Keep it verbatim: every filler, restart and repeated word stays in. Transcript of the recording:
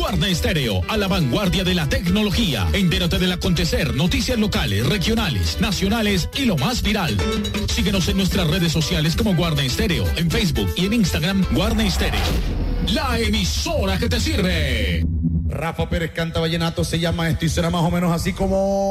Guarna Estéreo, a la vanguardia de la tecnología. Entérate del acontecer, noticias locales, regionales, nacionales y lo más viral. Síguenos en nuestras redes sociales como Guarna Estéreo, en Facebook y en Instagram, Guarna Estéreo. La emisora que te sirve. Rafa Pérez canta vallenato, se llama esto y será más o menos así como...